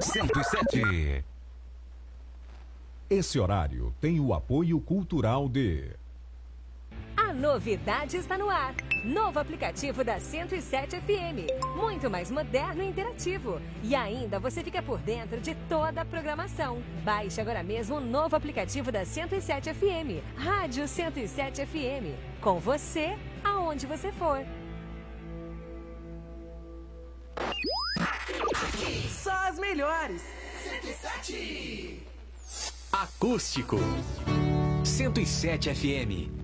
107. Esse horário tem o apoio cultural de... A novidade está no ar. Novo aplicativo da 107 FM. Muito mais moderno e interativo. E ainda você fica por dentro de toda a programação. Baixe agora mesmo o novo aplicativo da 107 FM. Rádio 107 FM. Com você, aonde você for. Só as melhores. 107. Acústico. 107 FM.